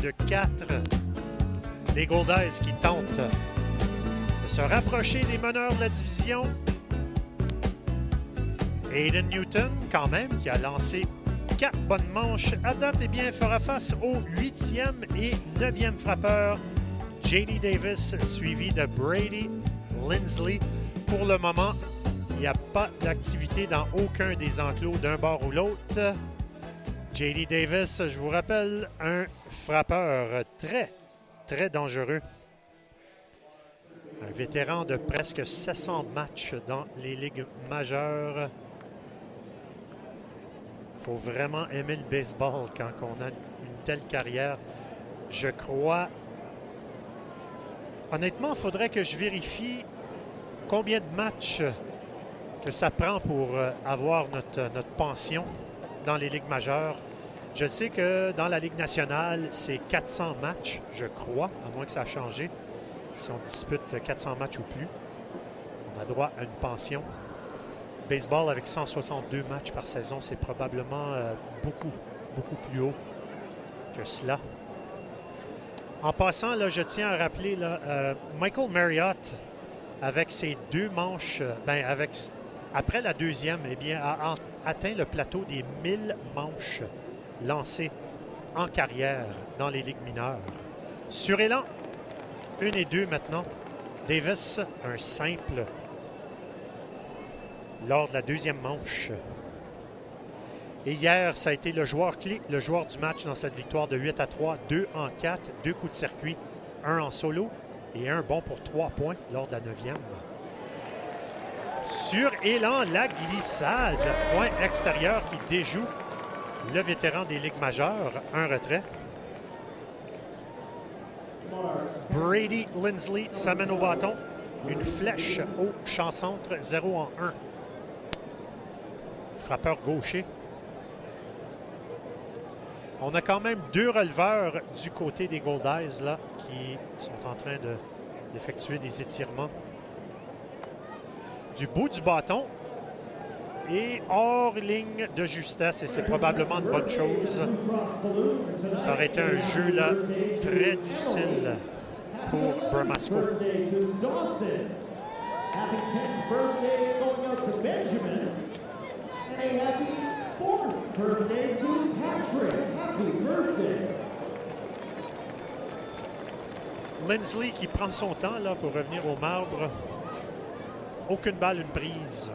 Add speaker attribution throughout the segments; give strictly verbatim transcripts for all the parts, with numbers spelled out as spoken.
Speaker 1: de quatre. Les Goldeyes qui tentent de se rapprocher des meneurs de la division. Aiden Newton, quand même, qui a lancé quatre bonnes manches à date, eh bien, fera face au huitième et neuvième frappeur, J D Davis, suivi de Brady Lindsley. Pour le moment, il n'y a pas d'activité dans aucun des enclos d'un bord ou l'autre. J D Davis, je vous rappelle, un frappeur très, très dangereux. Un vétéran de presque sept cents matchs dans les ligues majeures. Il faut vraiment aimer le baseball quand on a une telle carrière. Je crois... Honnêtement, il faudrait que je vérifie combien de matchs que ça prend pour avoir notre, notre pension dans les ligues majeures. Je sais que dans la Ligue nationale, c'est quatre cents matchs, je crois, à moins que ça a changé. Si on dispute quatre cents matchs ou plus, on a droit à une pension. Baseball avec cent soixante-deux matchs par saison, c'est probablement euh, beaucoup, beaucoup plus haut que cela. En passant, là, je tiens à rappeler là, euh, Michael Marriott, avec ses deux manches, ben, avec, après la deuxième, eh bien, a, a atteint le plateau des mille manches lancées en carrière dans les ligues mineures. Sur élan, une et deux maintenant. Davis, un simple lors de la deuxième manche. Et hier, ça a été le joueur clé, le joueur du match dans cette victoire de huit à trois, deux en quatre, deux coups de circuit, un en solo et un bon pour trois points lors de la neuvième. Sur élan, la glissade, point extérieur qui déjoue le vétéran des ligues majeures, un retrait. Brady Lindsley s'amène au bâton, une flèche au champ centre, zéro en un. Frappeur gaucher. On a quand même deux releveurs du côté des Goldeyes là, qui sont en train de, d'effectuer des étirements. Du bout du bâton et hors ligne de justesse, et c'est probablement une bonne chose. Ça aurait été un jeu là très difficile pour Bramasco. Lindsley qui prend son temps là pour revenir au marbre. Aucune balle, une prise.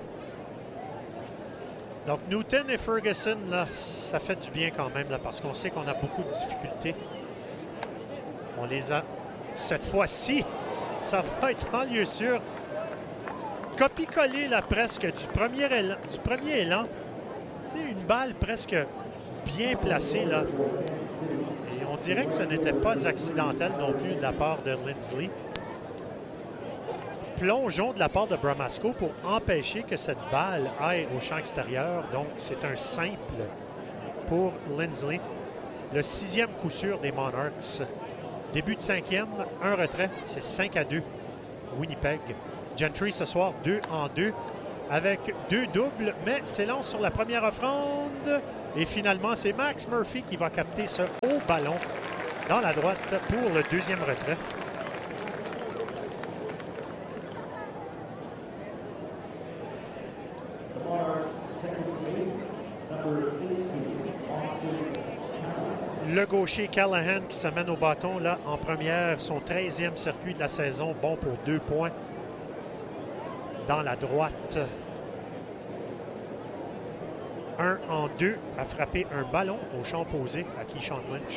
Speaker 1: Donc Newton et Ferguson, là, ça fait du bien quand même là, parce qu'on sait qu'on a beaucoup de difficultés. On les a. Cette fois-ci, ça va être en lieu sûr. Copie-coller là presque du premier élan. Du premier élan. Tu sais, une balle presque bien placée là. Et on dirait que ce n'était pas accidentel non plus de la part de Lindsley. Plongeon de la part de Bramasco pour empêcher que cette balle aille au champ extérieur. Donc, c'est un simple pour Lindsley. Le sixième coup sûr des Monarchs. Début de cinquième, un retrait, c'est cinq à deux. Winnipeg. Gentry ce soir, deux en deux, avec deux doubles, mais s'élance sur la première offrande. Et finalement, c'est Max Murphy qui va capter ce haut ballon dans la droite pour le deuxième retrait. Le gaucher Callahan qui s'amène au bâton là en première, son treizième circuit de la saison, bon pour deux points dans la droite. Un en deux a frappé un ballon au champ opposé à Keyshawn Lynch.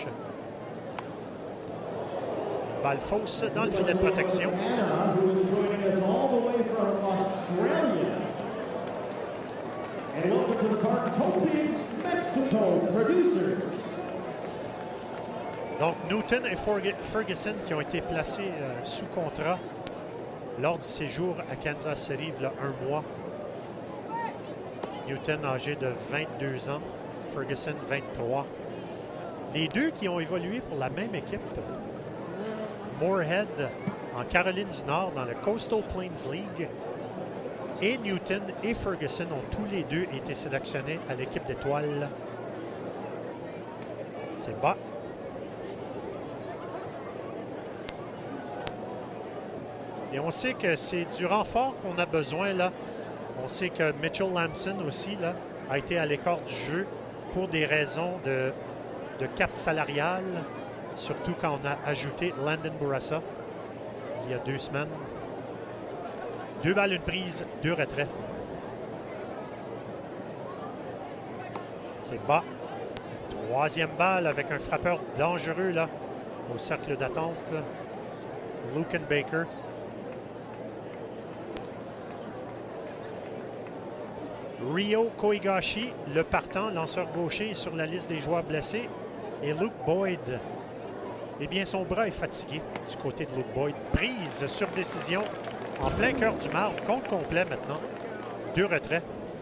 Speaker 1: Une balle fausse dans le filet de protection. And welcome to the park, Topigs, Mexico producers. Donc, Newton et Ferguson qui ont été placés euh, sous contrat lors du séjour à Kansas City, il y a un mois. Newton âgé de vingt-deux ans, Ferguson vingt-trois. Les deux qui ont évolué pour la même équipe. Moorhead en Caroline du Nord dans le Coastal Plains League. Et Newton et Ferguson ont tous les deux été sélectionnés à l'équipe d'étoiles. C'est bas. Et on sait que c'est du renfort qu'on a besoin là. On sait que Mitchell Lamson aussi là, a été à l'écart du jeu pour des raisons de, de cap salarial, surtout quand on a ajouté Landon Bourassa il y a deux semaines. Deux balles, une prise, deux retraits. C'est bas. Troisième balle avec un frappeur dangereux là au cercle d'attente. Lucan Baker. Ryo Koigashi, le partant, lanceur gaucher, est sur la liste des joueurs blessés. Et Luke Boyd, eh bien, son bras est fatigué du côté de Luke Boyd. Prise sur décision en plein cœur du marbre. Compte complet maintenant. Deux retraits.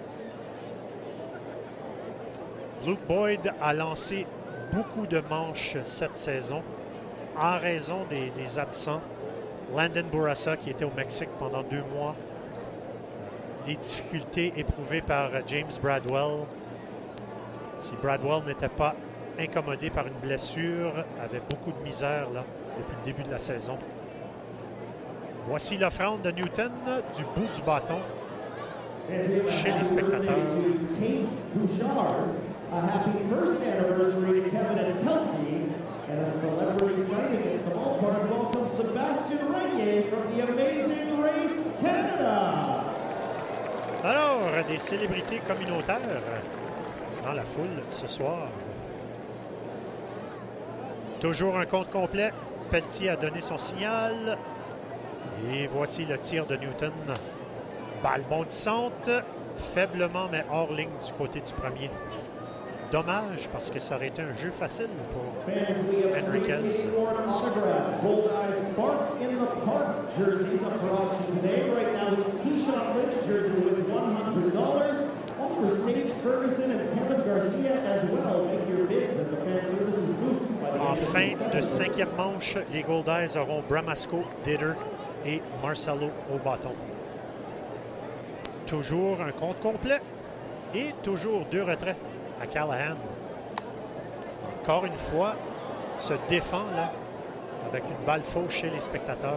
Speaker 1: Luke Boyd a lancé beaucoup de manches cette saison en raison des, des absents. Landon Bourassa qui était au Mexique pendant deux mois. Les difficultés éprouvées par James Bradwell. Si Bradwell n'était pas incommodé par une blessure, avait beaucoup de misère là, depuis le début de la saison. Voici l'offrande de Newton du bout du bâton chez les spectateurs.
Speaker 2: Kate Bouchard, a happy first anniversary to Kevin and Kelsey, and a celebrity sighting at the ballpark welcomes Sébastien Régnier from the Amazing Race Canada.
Speaker 1: Alors, des célébrités communautaires dans la foule ce soir. Toujours un compte complet. Pelletier a donné son signal. Et voici le tir de Newton. Balle bondissante, faiblement mais hors ligne du côté du premier. Dommage parce que ça aurait été un jeu facile pour Enriquez. En fin de cinquième manche, les Goldeyes auront Bramasco, Ditter et Marcelo au bâton. Toujours un compte complet et toujours deux retraits à Callahan. Encore une fois, se défend là avec une balle fausse chez les spectateurs.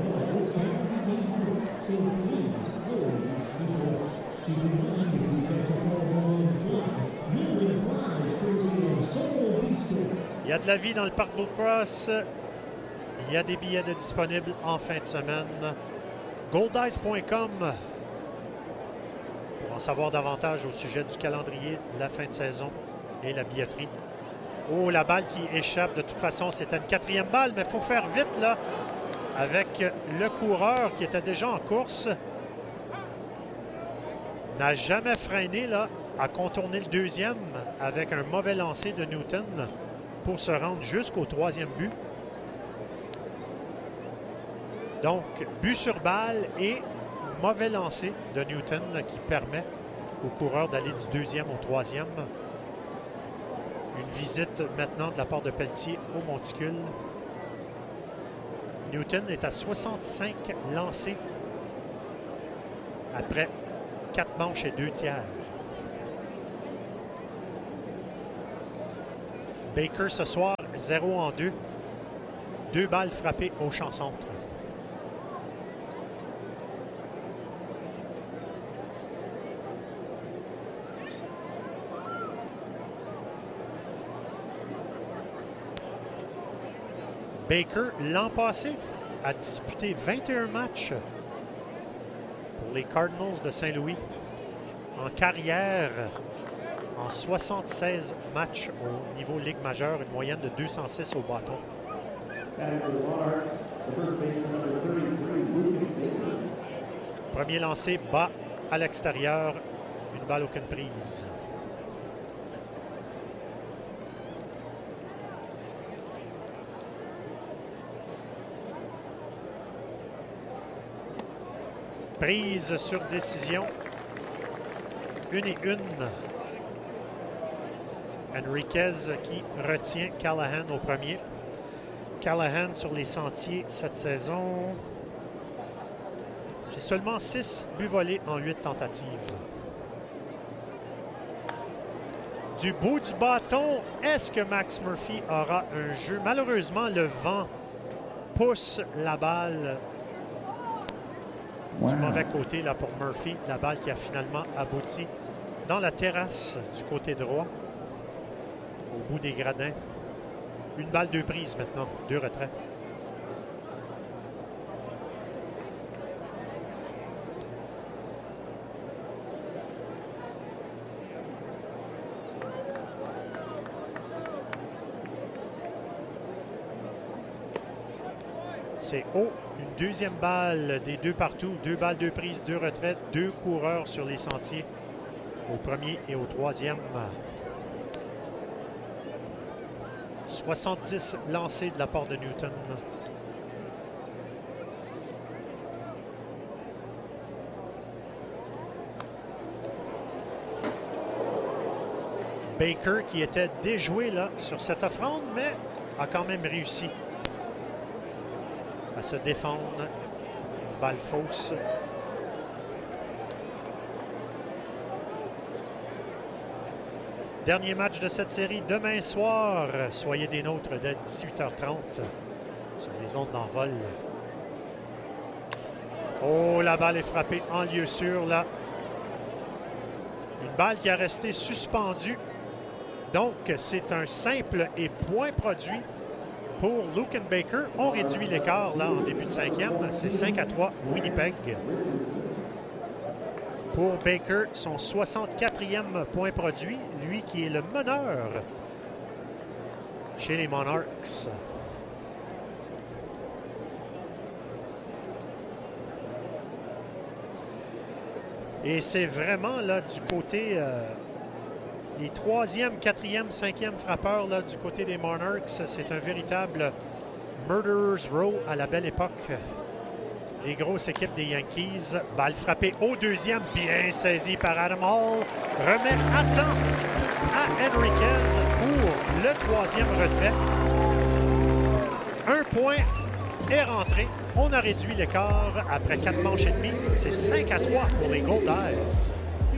Speaker 1: Il y a de la vie dans le parc Blue Cross. Il y a des billets de disponibles en fin de semaine. Goldeyes point com pour en savoir davantage au sujet du calendrier de la fin de saison et la billetterie. Oh, la balle qui échappe. De toute façon, c'était une quatrième balle, mais il faut faire vite là avec le coureur qui était déjà en course. N'a jamais freiné là à contourner le deuxième avec un mauvais lancer de Newton pour se rendre jusqu'au troisième but. Donc, but sur balle et mauvais lancer de Newton qui permet au coureur d'aller du deuxième au troisième. Une visite maintenant de la part de Pelletier au monticule. Newton est à soixante-cinq lancés après quatre manches et deux tiers. Baker ce soir, zéro en deux. Deux balles frappées au champ centre. Baker, l'an passé, a disputé vingt et un matchs pour les Cardinals de Saint-Louis. En carrière, en soixante-seize matchs au niveau Ligue majeure, une moyenne de deux cent six au bâton. Premier lancé bas à l'extérieur, une balle aucune prise. Prise sur décision. Une et une. Enriquez qui retient Callahan au premier. Callahan sur les sentiers cette saison. C'est seulement six buts volés en huit tentatives. Du bout du bâton, est-ce que Max Murphy aura un jeu? Malheureusement, le vent pousse la balle
Speaker 3: Wow.
Speaker 1: Du mauvais côté là, pour Murphy. La balle qui a finalement abouti dans la terrasse du côté droit, au bout des gradins. Une balle, deux prises maintenant, deux retraits. C'est haut. Une deuxième balle des deux partout. Deux balles, deux prises, deux retraites. Deux coureurs sur les sentiers. Au premier et au troisième. soixante-dix lancés de la part de Newton. Baker qui était déjoué là sur cette offrande, mais a quand même réussi à se défendre. Balle fausse. Dernier match de cette série demain soir. Soyez des nôtres dès dix-huit heures trente sur les ondes d'envol. Oh, la balle est frappée en lieu sûr là. Une balle qui a resté suspendue. Donc, c'est un simple et point produit pour Luken Baker. On réduit l'écart là en début de cinquième. C'est cinq à trois Winnipeg. Pour Baker, son soixante-quatrième point produit, lui qui est le meneur chez les Monarchs. Et c'est vraiment là du côté euh, des troisième, quatrième, cinquième frappeurs là, du côté des Monarchs. C'est un véritable Murderer's Row à la belle époque. Les grosses équipes des Yankees. Balle frappée au deuxième, bien saisi par Adam Hall. Remet à temps à Henriquez pour le troisième retrait. Un point est rentré. On a réduit l'écart après quatre manches et demie. C'est cinq à trois pour les Goldeyes.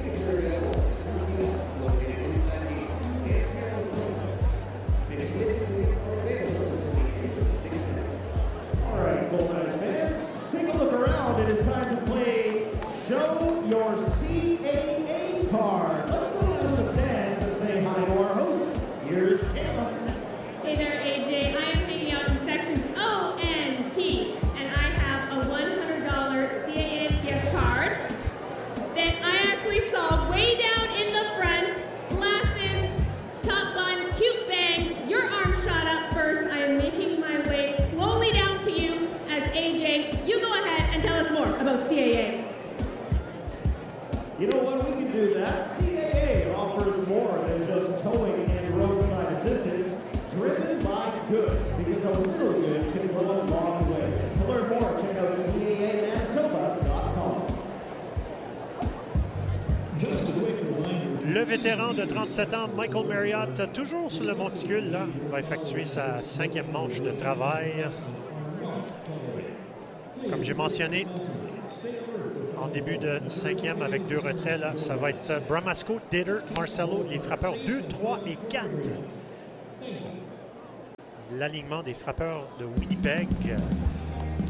Speaker 2: It is time to play Show Your C A A Card. Let's go down to the stands and say hi to our host. Here's Kayla.
Speaker 4: Hey there, A J. I am hanging out in sections O and P, and I have a one hundred dollar C A A gift card that I actually saw way down in the front. Glasses, top bun, cute bangs. Your arm shot up first. I am making my way slowly down to you as A J. You go ahead and tell us more about C A A.
Speaker 2: You know what? We can do that. C A A offers more than just towing and roadside assistance, driven by good, because a little good can go a long way. To learn more, check out C A A Manitoba dot com.
Speaker 1: Le vétéran de trente-sept ans, Michael Marriott, toujours sur le monticule, là, va effectuer sa cinquième manche de travail. Comme j'ai mentionné, en début de cinquième avec deux retraits, là, ça va être Bramasco, Ditter, Marcelo, les frappeurs deux, trois et quatre. L'alignement des frappeurs de Winnipeg.